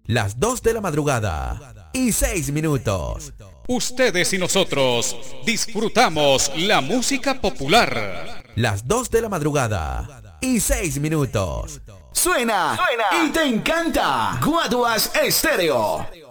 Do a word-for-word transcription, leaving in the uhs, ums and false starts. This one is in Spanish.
Las dos de la madrugada y seis minutos. Ustedes y nosotros disfrutamos la música popular. Las dos de la madrugada y seis minutos. Suena, suena y te encanta. Guaduas Estéreo.